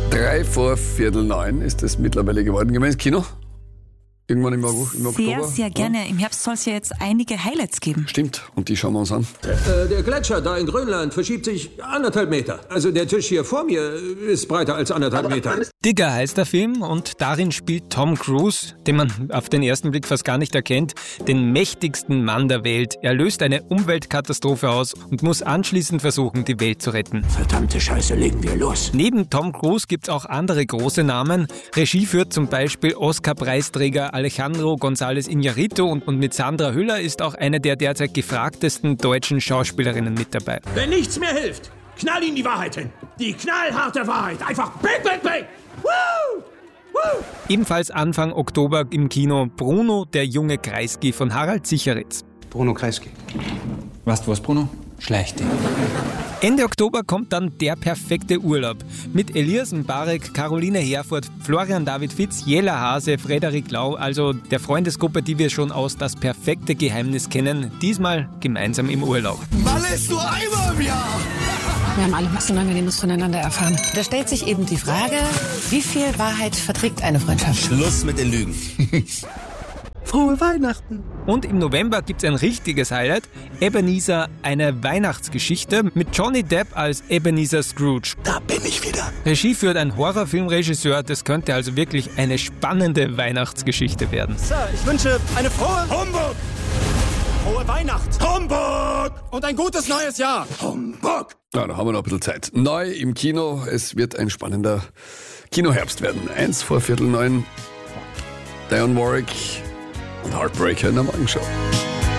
8:03 ist es mittlerweile geworden. Gehen wir ins Kino? Irgendwann im Oktober? Sehr, sehr gerne. Im Herbst soll es ja jetzt einige Highlights geben. Stimmt, und die schauen wir uns an. Der Gletscher da in Grönland verschiebt sich 1,5 Meter. Also der Tisch hier vor mir ist breiter als 1,5 Meter. Digger heißt der Film und darin spielt Tom Cruise, den man auf den ersten Blick fast gar nicht erkennt, den mächtigsten Mann der Welt. Er löst eine Umweltkatastrophe aus und muss anschließend versuchen, die Welt zu retten. Verdammte Scheiße, legen wir los. Neben Tom Cruise gibt es auch andere große Namen. Regie führt zum Beispiel Oscar-Preisträger Alejandro González Iñárritu und mit Sandra Hüller ist auch eine der derzeit gefragtesten deutschen Schauspielerinnen mit dabei. Wenn nichts mehr hilft, knall ihm die Wahrheit hin. Die knallharte Wahrheit. Einfach bang, bang, bang. Woo! Woo! Ebenfalls Anfang Oktober im Kino Bruno, der junge Kreisky von Harald Sicheritz. Bruno Kreisky. Weißt du was, Bruno? Schleich dich. Ende Oktober kommt dann Der perfekte Urlaub mit Elias Mbarek, Caroline Herfurth, Florian David Fitz, Jella Hase, Frederik Lau, also der Freundesgruppe, die wir schon aus Das perfekte Geheimnis kennen, diesmal gemeinsam im Urlaub. Wann ist nur einmal im Jahr? Wir haben alle was Unangenehmes voneinander erfahren. Da stellt sich eben die Frage, wie viel Wahrheit verträgt eine Freundschaft? Schluss mit den Lügen. Frohe Weihnachten. Und im November gibt's ein richtiges Highlight. Ebenezer, eine Weihnachtsgeschichte mit Johnny Depp als Ebenezer Scrooge. Da bin ich wieder. Regie führt ein Horrorfilmregisseur. Das könnte also wirklich eine spannende Weihnachtsgeschichte werden. Sir, ich wünsche eine frohe Humbug! frohe Weihnacht. Humbug! Und ein gutes neues Jahr. Humbug! Ja, da haben wir noch ein bisschen Zeit. Neu im Kino. Es wird ein spannender Kinoherbst werden. 8:45. Dionne Warwick und Heartbreaker in der Morgenshow.